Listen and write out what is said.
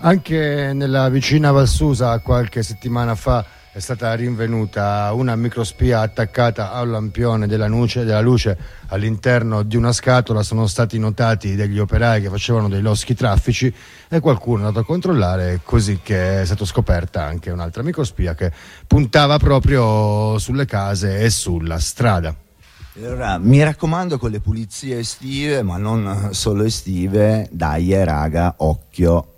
Anche nella vicina Valsusa qualche settimana fa è stata rinvenuta una microspia attaccata a un lampione della luce all'interno di una scatola. Sono stati notati degli operai che facevano dei loschi traffici e qualcuno è andato a controllare, così che è stata scoperta anche un'altra microspia che puntava proprio sulle case e sulla strada. Allora, mi raccomando, con le pulizie estive, ma non solo estive, dai raga, occhio,